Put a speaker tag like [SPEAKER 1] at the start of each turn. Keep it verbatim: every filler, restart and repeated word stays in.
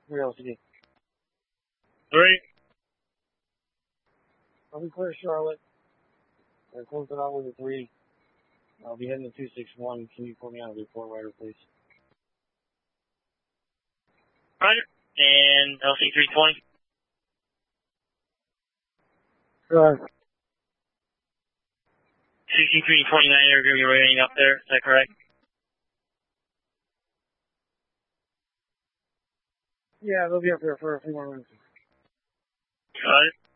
[SPEAKER 1] three L C D.
[SPEAKER 2] Three.
[SPEAKER 1] I'll be clear, Charlotte. I'll close it out with a three. I'll be heading to two six one. Can you put me on a report writer, please?
[SPEAKER 2] Roger. And L C three twenty.
[SPEAKER 1] Sure.
[SPEAKER 2] sixty-three twenty-nine are going to be remaining up there. Is that correct?
[SPEAKER 1] Yeah, they'll be up there for a few more minutes.
[SPEAKER 2] Got it.